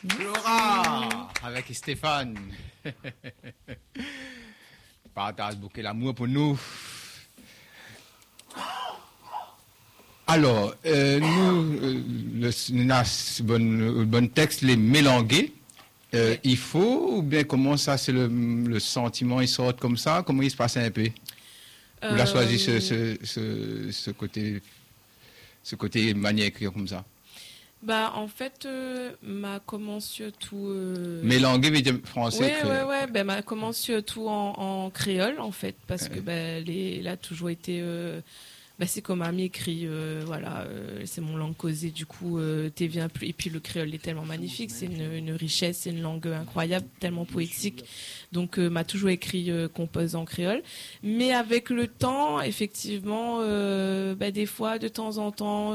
Laura, avec Stéphane. Partage beaucoup l'amour pour nous. Alors, le bon texte, les mélanger. Il faut, ou bien comment ça, c'est le sentiment, il sort comme ça, comment il se passe un peu? Vous l'avez choisi ce côté manière écrire comme ça? Bah, en fait, m'a commencé surtout... Mélanger, veut dire français, créole. Ouais. Ben, m'a commencé surtout en créole, en fait, parce que il a toujours été... c'est comme ami écrit, c'est mon langue causée, du coup, t'es bien plus. Et puis le créole est tellement magnifique, c'est une richesse, c'est une langue incroyable, tellement poétique. Donc, m'a toujours écrit, compose en créole. Mais avec le temps, effectivement, des fois, de temps en temps,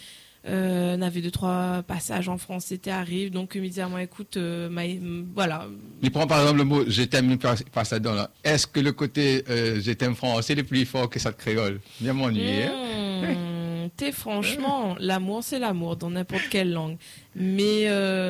on avait 2-3 passages en français qui arrivent, donc il me disait à moi, écoute, voilà. Il prend par exemple le mot je t'aime par ça dans là. Est-ce que le côté je t'aime français est plus fort que ça de créole? Bien m'ennuyer. Franchement, l'amour c'est l'amour dans n'importe quelle langue. Mais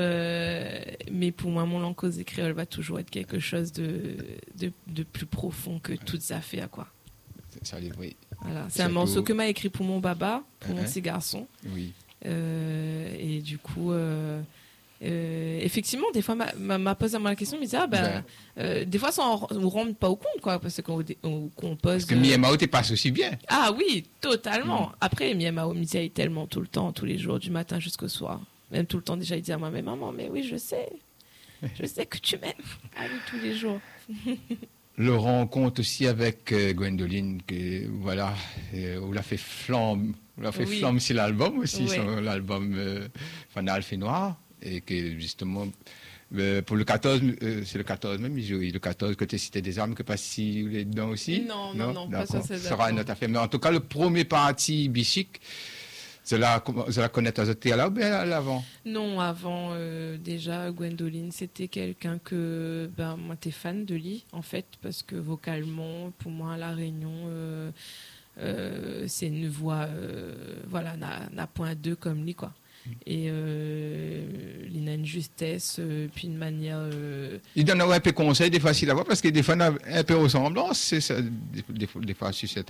pour moi, mon langue causée créole va toujours être quelque chose de plus profond que toutes les affaires, quoi. Ça, oui. Voilà. C'est un morceau que m'a écrit pour mon baba, pour mon petit garçon. Oui. Et du coup, effectivement, des fois, m'a posé la question, me disait, des fois, ça on rentre pas au compte, quoi, parce qu'on compose. Parce que Miamao te passe aussi bien. Ah oui, totalement. Après, Miamao me disait tellement tout le temps, tous les jours, du matin jusqu'au soir. Même tout le temps, déjà, il disait à moi, mais maman, mais oui, je sais que tu m'aimes. Ah oui, tous les jours. Le rencontre aussi avec Gwendoline, que voilà, on l'a fait flamme, sur l'album aussi, sur l'album Fanal fait Noir, et que justement pour le 14, c'est le 14 même, le 14 côté Cité des Armes, que pas si vous êtes dedans aussi. Non, pas ça, c'est ça sera une autre affaire. Mais en tout cas, le premier parti bichique, je la connais à là ou bien à l'avant? Non, avant, déjà, Gwendoline, c'était quelqu'un que, moi, t'es fan de lui, en fait, parce que vocalement, pour moi, à La Réunion, c'est une voix, n'a point deux comme lui, quoi. Et il a une justesse, puis une manière... Il donne un peu conseil, des fois, s'il la voit, parce que des fois, il a un peu ressemblance, c'est ça, des fois, sur